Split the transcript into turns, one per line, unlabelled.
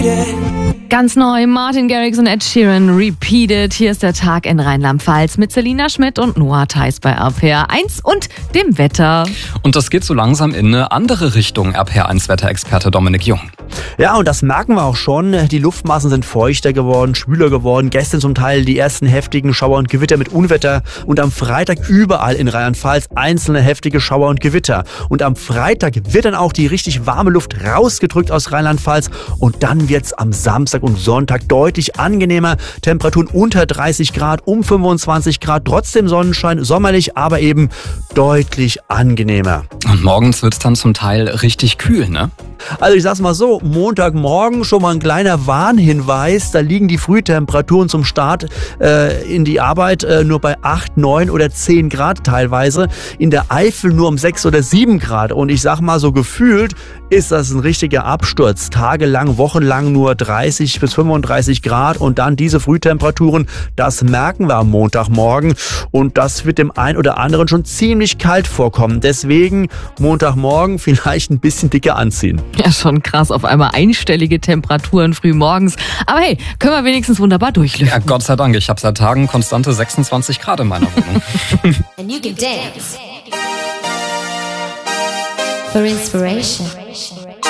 Ganz neu, Martin Garrix und Ed Sheeran, Repeated. Hier ist der Tag in Rheinland-Pfalz mit Selina Schmidt und Noah Theis bei RPR 1 und dem Wetter.
Und das geht so langsam in eine andere Richtung, RPR 1 Wetterexperte Dominik Jung.
Ja, und das merken wir auch schon. Die Luftmassen sind feuchter geworden, schwüler geworden. Gestern zum Teil die ersten heftigen Schauer und Gewitter mit Unwetter. Und am Freitag überall in Rheinland-Pfalz einzelne heftige Schauer und Gewitter. Und am Freitag wird dann auch die richtig warme Luft rausgedrückt aus Rheinland-Pfalz. Und dann wird's am Samstag und Sonntag deutlich angenehmer. Temperaturen unter 30 Grad, um 25 Grad. Trotzdem Sonnenschein, sommerlich, aber eben deutlich angenehmer.
Und morgens wird's dann zum Teil richtig kühl, ne?
Also ich sag's mal so, Montagmorgen schon mal ein kleiner Warnhinweis. Da liegen die Frühtemperaturen zum Start in die Arbeit nur bei 8, 9 oder 10 Grad teilweise. In der Eifel nur um 6 oder 7 Grad. Und ich sag mal so gefühlt ist das ein richtiger Absturz. Tagelang, wochenlang nur 30 bis 35 Grad und dann diese Frühtemperaturen, das merken wir am Montagmorgen. Und das wird dem einen oder anderen schon ziemlich kalt vorkommen. Deswegen Montagmorgen vielleicht ein bisschen dicker anziehen.
Ja, schon krass, auf einmal einstellige Temperaturen früh morgens. Aber hey, können wir wenigstens wunderbar durchlüften.
Ja, Gott sei Dank. Ich habe seit Tagen konstante 26 Grad in meiner Wohnung.
And you can dance for inspiration.